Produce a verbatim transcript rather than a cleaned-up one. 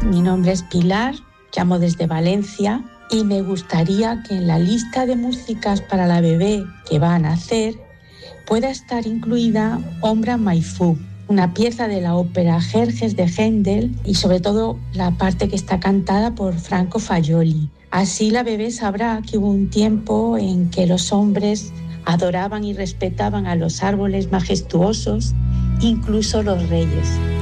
Mi nombre es Pilar, llamo desde Valencia y me gustaría que en la lista de músicas para la bebé que va a nacer pueda estar incluida Ombra mai fu, una pieza de la ópera Jerjes de Händel y sobre todo la parte que está cantada por Franco Fagioli. Así la bebé sabrá que hubo un tiempo en que los hombres adoraban y respetaban a los árboles majestuosos, incluso los reyes.